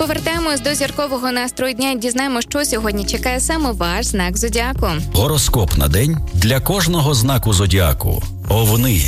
Повертаємось до зіркового настрою дня і дізнаємо, що сьогодні чекає саме ваш знак зодіаку. Гороскоп на день для кожного знаку зодіаку. Овни.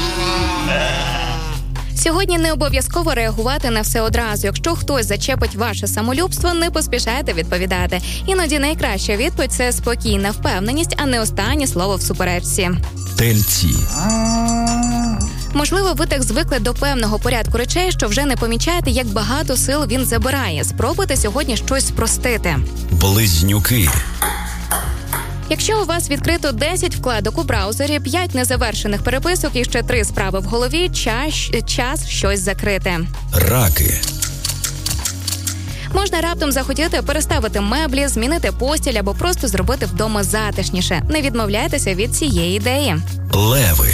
Сьогодні не обов'язково реагувати на все одразу. Якщо хтось зачепить ваше самолюбство, не поспішайте відповідати. Іноді найкраща відповідь – це спокійна впевненість, а не останнє слово в суперечці. Тельці. Можливо, ви так звикли до певного порядку речей, що вже не помічаєте, як багато сил він забирає. Спробуйте сьогодні щось спростити. Близнюки. Якщо у вас відкрито 10 вкладок у браузері, 5 незавершених переписок і ще 3 справи в голові, час щось закрити. Раки. Можна раптом захотіти переставити меблі, змінити постіль або просто зробити вдома затишніше. Не відмовляйтеся від цієї ідеї. Леви.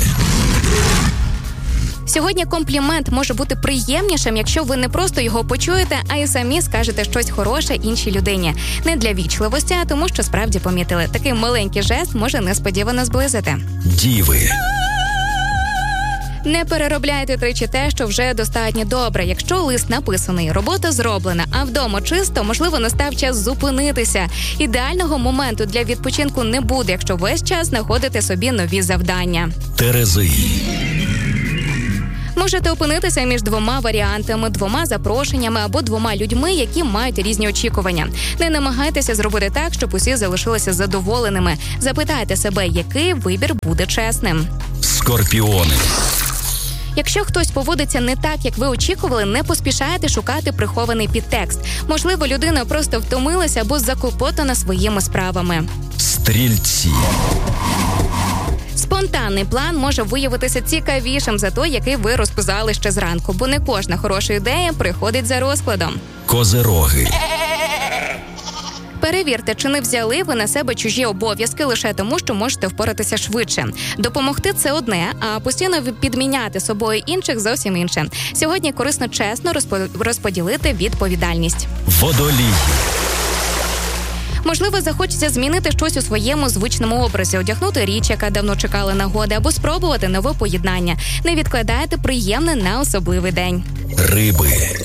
Сьогодні комплімент може бути приємнішим, якщо ви не просто його почуєте, а й самі скажете щось хороше іншій людині. Не для вічливості, а тому, що справді помітили. Такий маленький жест може несподівано зблизити. Діви. Не переробляйте тричі те, що вже достатньо добре. Якщо лист написаний, робота зроблена, а вдома чисто, можливо, настав час зупинитися. Ідеального моменту для відпочинку не буде, якщо весь час знаходите собі нові завдання. Терези. Можете опинитися між 2 варіантами, 2 запрошеннями або 2 людьми, які мають різні очікування. Не намагайтеся зробити так, щоб усі залишилися задоволеними. Запитайте себе, який вибір буде чесним. Скорпіони. Якщо хтось поводиться не так, як ви очікували, не поспішайте шукати прихований підтекст. Можливо, людина просто втомилася або заклопотана своїми справами. Стрільці. Спонтанний план може виявитися цікавішим за той, який ви розписали ще зранку, бо не кожна хороша ідея приходить за розкладом. Козироги. Перевірте, чи не взяли ви на себе чужі обов'язки лише тому, що можете впоратися швидше. Допомогти – це одне, а постійно підміняти собою інших – зовсім інше. Сьогодні корисно чесно розподілити відповідальність. Водолій. Можливо, захочеться змінити щось у своєму звичному образі, одягнути річ, яка давно чекала нагоди, або спробувати нове поєднання. Не відкладайте приємне на особливий день. Риби.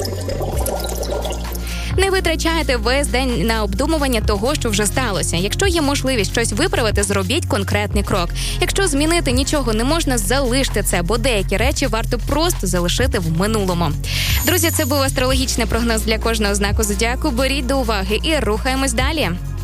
Не витрачайте весь день на обдумування того, що вже сталося. Якщо є можливість щось виправити, зробіть конкретний крок. Якщо змінити нічого не можна, залиште це, бо деякі речі варто просто залишити в минулому. Друзі, це був астрологічний прогноз для кожного знаку зодіаку. Беріть до уваги і рухаємось далі.